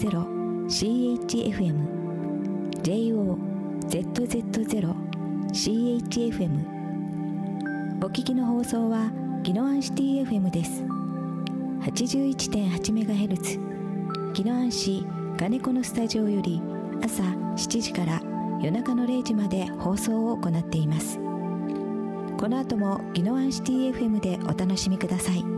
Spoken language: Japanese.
ZZZ0CHFM JOZZ0CHFM。 お聞きの放送は宜野湾シティ FM です。 81.8MHz 宜野湾市金子のスタジオより朝7時から夜中の0時まで放送を行っています。この後も宜野湾シティ FM でお楽しみください。